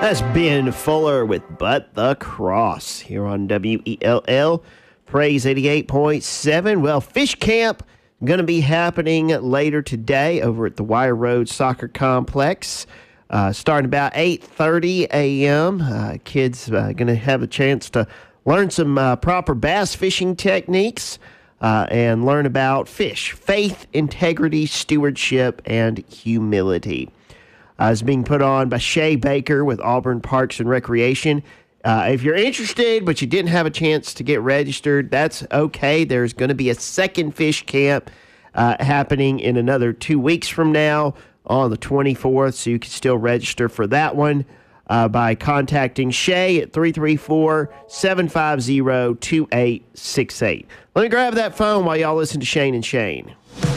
That's Ben Fuller with But the Cross here on WELL. Praise 88.7. Well, Fish Camp going to be happening later today over at the Wire Road Soccer Complex. Starting about 8:30 a.m. Kids going to have a chance to learn some proper bass fishing techniques and learn about fish, faith, integrity, stewardship, and humility. It's being put on by Shay Baker with Auburn Parks and Recreation. If you're interested but you didn't have a chance to get registered, that's okay. There's going to be a second fish camp happening in another 2 weeks from now on the 24th, so you can still register for that one by contacting Shay at 334-750-2868. Let me grab that phone while y'all listen to Shane and Shane.